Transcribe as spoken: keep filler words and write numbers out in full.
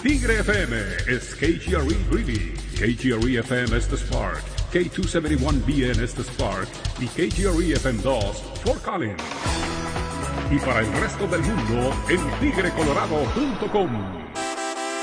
Tigre F M is K G R E Greeley, K G R E F M Estes Park, K two seventy-one B N Estes Park y K G R E F M dos Fort Collins. Y para el resto del mundo en tigre colorado punto com.